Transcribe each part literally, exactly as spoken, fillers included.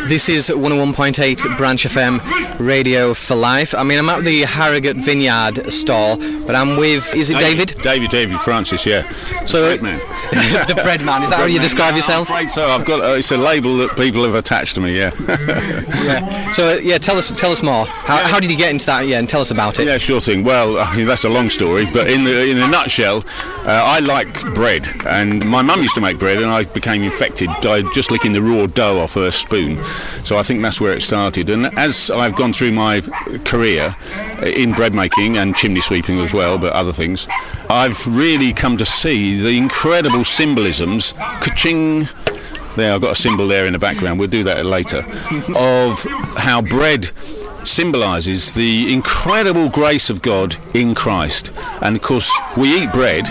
This is one oh one point eight Branch F M Radio for Life. I mean, I'm at the Harrogate Vineyard stall, but I'm with, is it David? David, David Francis, yeah. So, bread man. The bread man, is that how you describe man. yourself? I'm afraid so. I've got, uh, it's a label that people have attached to me, yeah. Yeah. So, uh, yeah, tell us tell us more. How, how did you get into that, yeah, and tell us about it? Yeah, sure thing. Well, I mean, that's a long story, but in the in a nutshell, uh, I like bread, and my mum used to make bread, and I became infected by just licking the raw dough off her spoon. So I think that's where it started. And as I've gone through my career in bread making and chimney sweeping as well, but other things, I've really come to see the incredible symbolisms, ka-ching, there, I've got a symbol there in the background, we'll do that later, of how bread symbolises the incredible grace of God in Christ. And of course, we eat bread,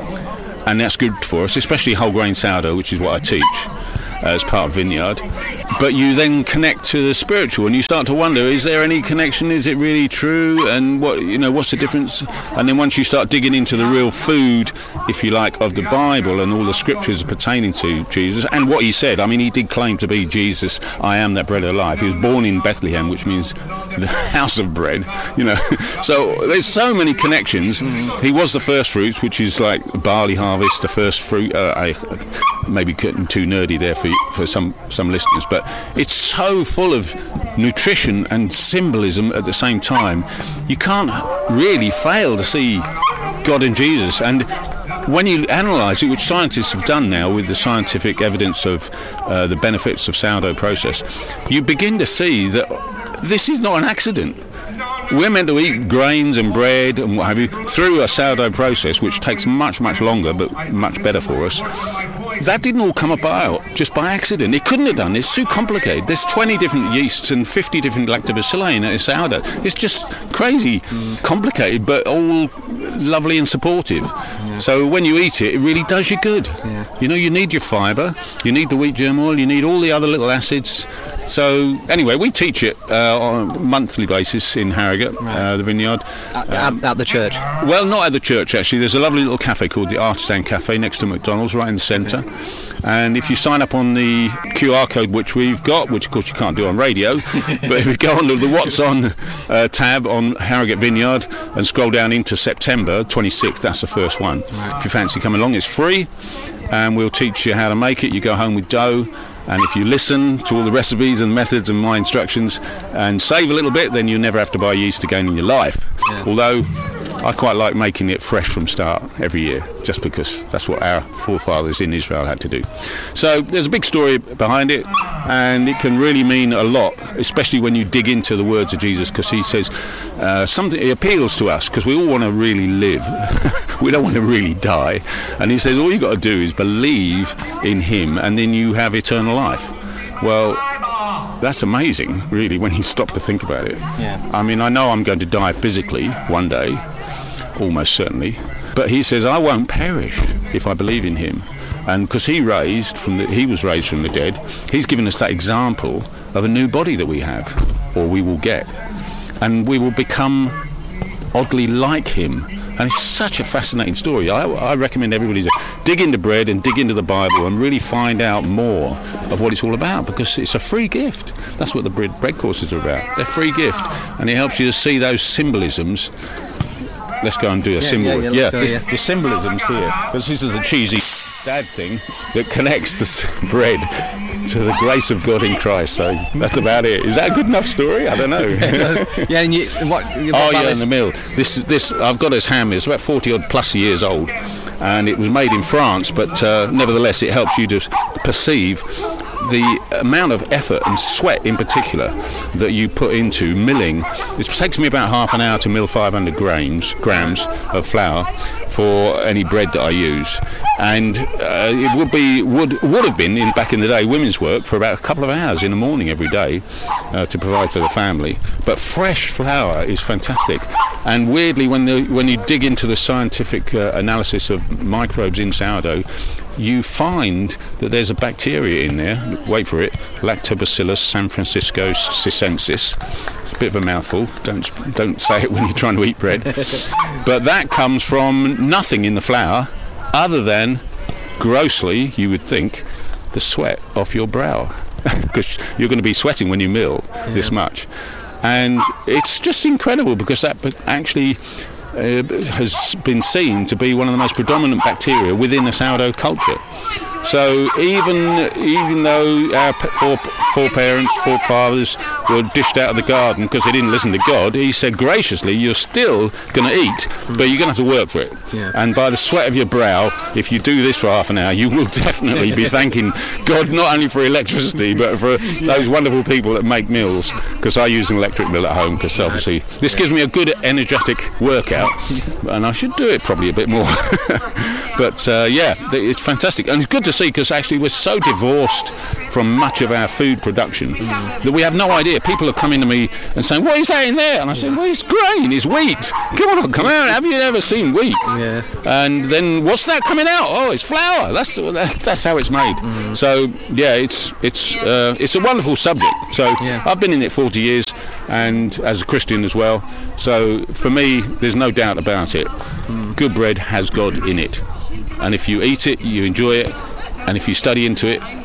and that's good for us, especially whole grain sourdough, which is what I teach as part of Vineyard. But you then connect to the spiritual, and you start to wonder, is there any connection? Is it really true? And what, you know, what's the difference? And then once you start digging into the real food, if you like, of the Bible and all the scriptures pertaining to Jesus and what he said, I mean, he did claim to be Jesus, I am that bread of life. He was born in Bethlehem, which means the house of bread, you know. So there's so many connections. He was the first fruits, which is like barley harvest, the first fruit. Uh, I maybe getting too nerdy there for for some some listeners, but it's so full of nutrition and symbolism at the same time. You can't really fail to see God in Jesus. And when you analyse it, which scientists have done now with the scientific evidence of uh, the benefits of sourdough process, you begin to see that this is not an accident. We're meant to eat grains and bread and what have you through a sourdough process, which takes much, much longer, but much better for us. That didn't all come about just by accident. It couldn't have done. It's too complicated. There's twenty different yeasts and fifty different lactobacilli in a sourdough. It's just crazy mm. complicated, but all lovely and supportive. Yeah. So when you eat it, it really does you good. Yeah. You know, you need your fibre, you need the wheat germ oil, you need all the other little acids. So anyway, we teach it uh, on a monthly basis in Harrogate, right. uh, the Vineyard. At, um, at the church? Well, not at the church, actually. There's a lovely little cafe called the Artisan Cafe next to McDonald's, right in the centre. Okay. And if you sign up on the Q R code which we've got, which of course you can't do on radio, but if you go on to the What's On uh, tab on Harrogate Vineyard and scroll down into September twenty-sixth, that's the first one. Right. If you fancy coming along, it's free, and we'll teach you how to make it. You go home with dough, and if you listen to all the recipes and methods and my instructions and save a little bit, then you'll never have to buy yeast again in your life. Yeah. Although I quite like making it fresh from start every year, just because that's what our forefathers in Israel had to do. So there's a big story behind it, and it can really mean a lot, especially when you dig into the words of Jesus, because he says uh, something, it appeals to us, because we all want to really live. We don't want to really die. And he says all you got to do is believe in him, and then you have eternal life. Well, that's amazing, really, when you stop to think about it. Yeah. I mean, I know I'm going to die physically one day, almost certainly, but he says I won't perish if I believe in him. And because he raised from the, he was raised from the dead, he's given us that example of a new body that we have, or we will get, and we will become oddly like him. And it's such a fascinating story. I, I recommend everybody to dig into bread and dig into the Bible and really find out more of what it's all about, because it's a free gift. That's what the bread, bread courses are about. They're a free gift, and it helps you to see those symbolisms. Let's go and do a yeah, symbol. Yeah, yeah, go, yeah. The symbolisms here, because this is a cheesy dad thing that connects the bread to the grace of God in Christ. So that's about it. Is that a good enough story? I don't know. Yeah, and you, what, what oh yeah, in the middle. This, this, I've got this ham. It's about forty odd plus years old, and it was made in France. But uh, nevertheless, it helps you to perceive the amount of effort and sweat in particular that you put into milling. It takes me about half an hour to mill five hundred grams grams of flour for any bread that I use, and uh, it would be would would have been in back in the day women's work for about a couple of hours in the morning every day uh, to provide for the family. But fresh flour is fantastic, and weirdly, when the when you dig into the scientific uh, analysis of microbes in sourdough, you find that there's a bacteria in there, wait for it, Lactobacillus San Francisco Cisensis. It's a bit of a mouthful, don't don't say it when you're trying to eat bread. But that comes from nothing in the flour other than, grossly, you would think, the the sweat off your brow, because you're going to be sweating when you mill yeah. this much. And it's just incredible, because that actually uh, has been seen to be one of the most predominant bacteria within the sourdough culture. So even even though our fore, foreparents, forefathers were dished out of the garden because they didn't listen to God, he said graciously, you're still going to eat, but you're going to have to work for it. Yeah. And by the sweat of your brow, if you do this for half an hour, you will definitely be thanking God not only for electricity, but for those wonderful people that make mills, because I use an electric mill at home, because obviously this gives me a good energetic workout, and I should do it probably a bit more. But uh, yeah, it's fantastic, and it's good to see, because actually we're so divorced from much of our food production mm. that we have no idea. People are coming to me and saying, what is that in there? And I said, well, it's grain, it's wheat. Come on, come out, have you ever seen wheat? Yeah. And then, what's that coming out? Oh, it's flour. That's that's how it's made. Mm. So yeah, it's it's uh, it's a wonderful subject. So yeah. I've been in it forty years, and as a Christian as well. So for me, there's no doubt about it. Mm. Good bread has God in it. And if you eat it, you enjoy it, and if you study into it,